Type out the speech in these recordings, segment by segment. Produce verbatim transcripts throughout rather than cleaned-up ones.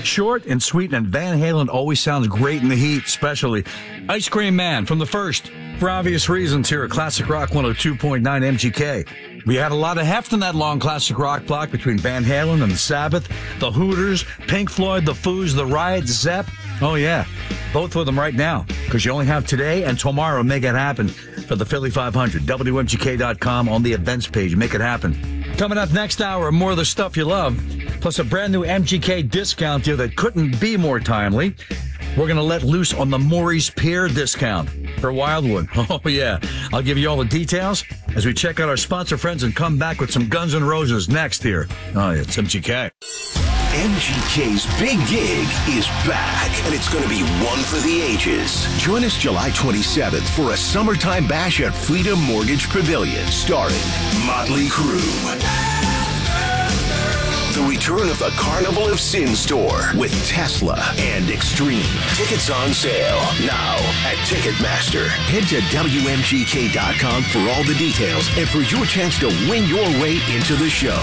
Short and sweet, and Van Halen always sounds great in the heat, especially Ice Cream Man from the first. For obvious reasons here at Classic Rock one oh two point nine M G K. We had a lot of heft in that long classic rock block between Van Halen and the Sabbath, the Hooters, Pink Floyd, the Foos, the Riot, Zepp. Oh, yeah. Both of them right now, because you only have today and tomorrow. Make it happen for the Philly five hundred. W M G K dot com on the events page. Make it happen. Coming up next hour, more of the stuff you love, plus a brand new M G K discount deal that couldn't be more timely. We're going to let loose on the Maury's Pier discount for Wildwood. Oh, yeah. I'll give you all the details as we check out our sponsor friends and come back with some Guns N' Roses next here. Oh, yeah, it's M G K. M G K's Big Gig is back, and it's going to be one for the ages. Join us July twenty-seventh for a summertime bash at Freedom Mortgage Pavilion, starring Motley Crue. The return of the Carnival of Sin Store with Tesla and Extreme. Tickets on sale now at Ticketmaster. Head to W M G K dot com for all the details and for your chance to win your way into the show.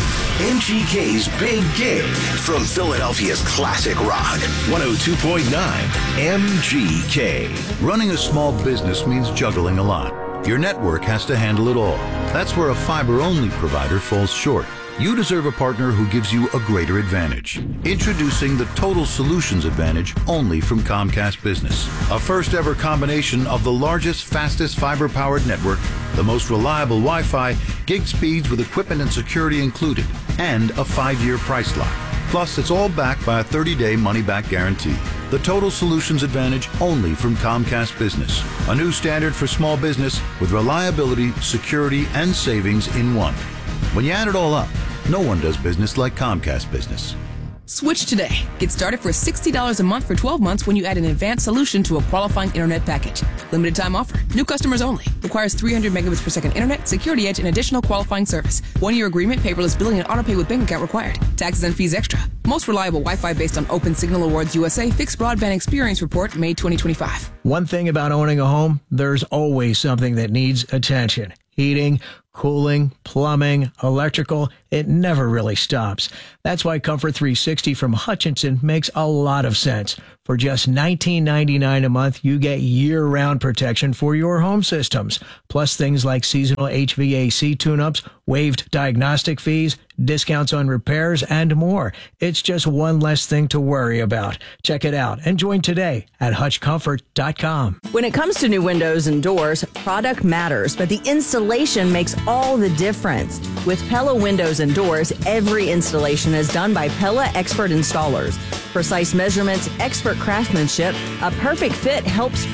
M G K's Big Gig from Philadelphia's Classic Rock one oh two point nine M G K. Running a small business means juggling a lot. Your network has to handle it all. That's where a fiber-only provider falls short. You deserve a partner who gives you a greater advantage. Introducing the Total Solutions Advantage only from Comcast Business. A first-ever combination of the largest, fastest fiber-powered network, the most reliable Wi-Fi, gig speeds with equipment and security included, and a five-year price lock. Plus, it's all backed by a thirty-day money-back guarantee. The Total Solutions Advantage only from Comcast Business. A new standard for small business with reliability, security, and savings in one. When you add it all up, no one does business like Comcast Business. Switch today. Get started for sixty dollars a month for twelve months when you add an advanced solution to a qualifying internet package. Limited time offer. New customers only. Requires three hundred megabits per second internet, security edge, and additional qualifying service. One-year agreement, paperless billing, and autopay with bank account required. Taxes and fees extra. Most reliable Wi-Fi based on Open Signal Awards U S A Fixed Broadband Experience Report, May twenty twenty-five. One thing about owning a home, there's always something that needs attention. Heating, cooling, plumbing, electrical, it never really stops. That's why Comfort three sixty from Hutchinson makes a lot of sense. For just nineteen ninety-nine a month, you get year-round protection for your home systems, plus things like seasonal H V A C tune-ups, waived diagnostic fees, discounts on repairs, and more. It's just one less thing to worry about. Check it out and join today at hutch comfort dot com. When it comes to new windows and doors, product matters, but the installation makes all the difference. With Pella Windows and Doors, every installation is done by Pella expert installers. Precise measurements, expert craftsmanship, a perfect fit helps